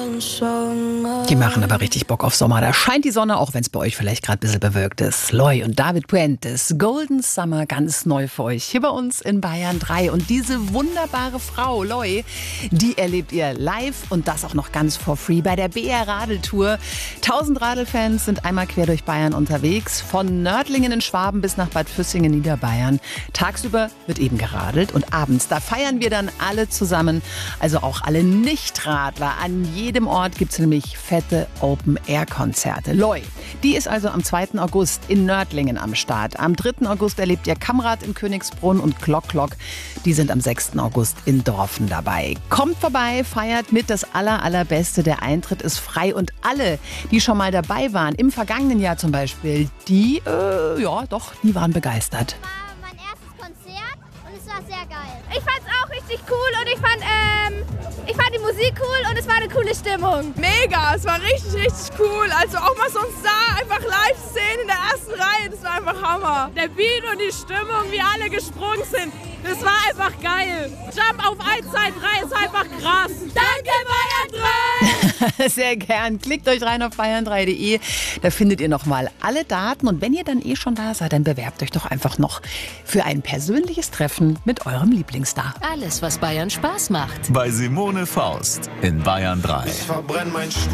Die machen aber richtig Bock auf Sommer. Da scheint die Sonne, auch wenn es bei euch vielleicht gerade ein bisschen bewölkt ist. Loy und David Puentes, Golden Summer, ganz neu für euch hier bei uns in Bayern 3. Und diese wunderbare Frau, Loy, die erlebt ihr live und das auch noch ganz for free bei der BR Radeltour. 1000 Radelfans sind einmal quer durch Bayern unterwegs, von Nördlingen in Schwaben bis nach Bad Füssing in Niederbayern. Tagsüber wird eben geradelt und abends, da feiern wir dann alle zusammen, also auch alle Nichtradler. An jedem Ort gibt es nämlich fette Open-Air-Konzerte. Loy, die ist also am 2. August in Nördlingen am Start. Am 3. August erlebt ihr Kamrad in Königsbrunn und Klock, die sind am 6. August in Dorfen dabei. Kommt vorbei, feiert mit, das Allerbeste. Der Eintritt ist frei und alle, die schon mal dabei waren, im vergangenen Jahr zum Beispiel, die waren begeistert. Mein erstes Konzert und es war sehr geil. Ich fand es auch richtig cool und ich fand die Musik cool und es war eine coole Stimmung. Mega, es war richtig cool. Also auch mal so uns da einfach live sehen in der ersten Reihe, das war einfach Hammer. Der Beat und die Stimmung, wie alle gesprungen sind, das war einfach geil. Jump auf 1, 2, 3 ist einfach krass. Danke Bayern 3! Sehr gern. Klickt euch rein auf bayern3.de. Da findet ihr nochmal alle Daten. Und wenn ihr dann schon da seid, dann bewerbt euch doch einfach noch für ein persönliches Treffen mit eurem Lieblingsstar. Alles, was Bayern Spaß macht. Bei Simone Faust in Bayern 3. Ich verbrenne mein